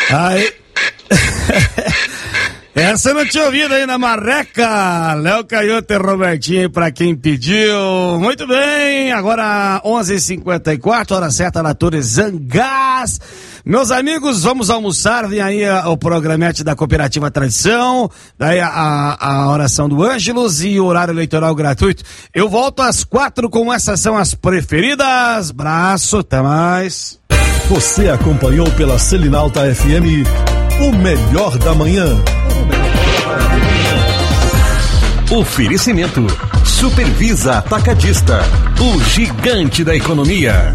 Aí. Essa eu não tinha ouvido aí na marreca. Léo Canhoto e Robertinho, pra quem pediu. Muito bem, agora 11h54, hora certa na Zangás. Meus amigos, vamos almoçar. Vem aí o programete da Cooperativa Tradição, daí a oração do Ângelos e o horário eleitoral gratuito. Eu volto às 4 com essas são as preferidas. Braço, até mais. Você acompanhou pela Selinalta FM o melhor da manhã. Oferecimento Supervisa Atacadista, o gigante da economia.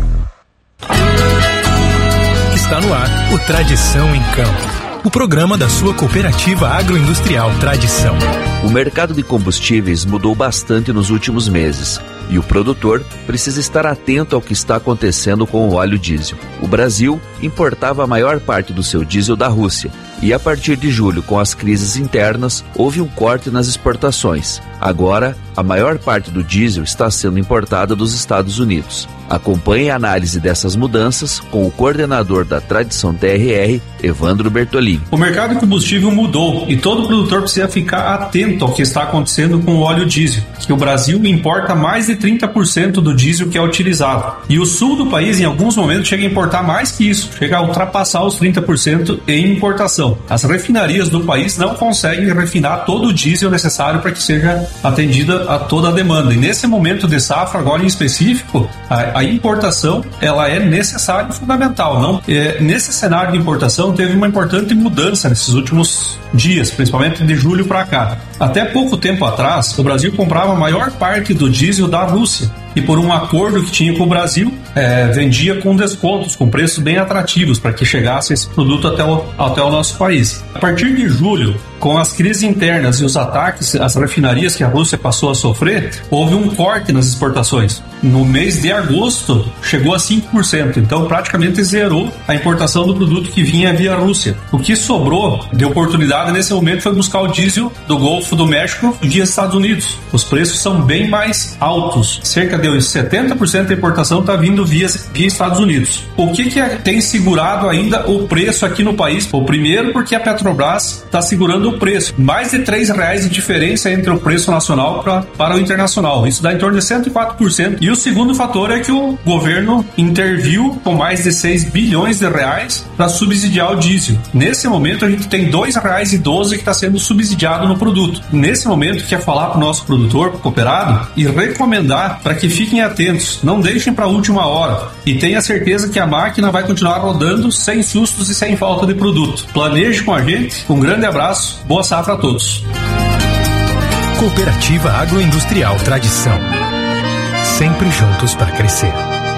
Está no ar o Tradição em Campo, o programa da sua cooperativa agroindustrial Tradição. O mercado de combustíveis mudou bastante nos últimos meses e o produtor precisa estar atento ao que está acontecendo com o óleo diesel. O Brasil importava a maior parte do seu diesel da Rússia e a partir de julho, com as crises internas, houve um corte nas exportações. Agora, a maior parte do diesel está sendo importada dos Estados Unidos. Acompanhe a análise dessas mudanças com o coordenador da Tradição TRR, Evandro Bertolini. O mercado de combustível mudou e todo produtor precisa ficar atento ao que está acontecendo com o óleo diesel, que o Brasil importa mais de 30% do diesel que é utilizado. E o sul do país, em alguns momentos, chega a importar mais que isso, chega a ultrapassar os 30% em importação. As refinarias do país não conseguem refinar todo o diesel necessário para que seja atendida a toda a demanda. E nesse momento de safra, agora em específico, a importação ela é necessária e fundamental. Não? Nesse cenário de importação, teve uma importante mudança nesses últimos dias, principalmente de julho para cá. Até pouco tempo atrás, o Brasil comprava a maior parte do diesel da Rússia e por um acordo que tinha com o Brasil, vendia com descontos, com preços bem atrativos para que chegasse esse produto até o nosso país. A partir de julho, com as crises internas e os ataques às refinarias que a Rússia passou a sofrer, houve um corte nas exportações. No mês de agosto, chegou a 5%, então praticamente zerou a importação do produto que vinha via Rússia. O que sobrou de oportunidade nesse momento foi buscar o diesel do Golfo do México via Estados Unidos. Os preços são bem mais altos, cerca de 70% da importação está vindo via Estados Unidos. O que tem segurado ainda o preço aqui no país? O primeiro, porque a Petrobras está segurando o preço. Mais de R$3 de diferença entre o preço nacional para o internacional. Isso dá em torno de 104%. E o segundo fator é que o governo interviu com mais de R$6 bilhões para subsidiar o diesel. Nesse momento, a gente tem R$2,12 que está sendo subsidiado no produto. Nesse momento, quer falar para o nosso produtor, para o cooperado, e recomendar para que fiquem atentos, não deixem para a última hora e tenha certeza que a máquina vai continuar rodando sem sustos e sem falta de produto. Planeje com a gente. Um grande abraço, boa safra a todos. Cooperativa Agroindustrial Tradição, sempre juntos para crescer.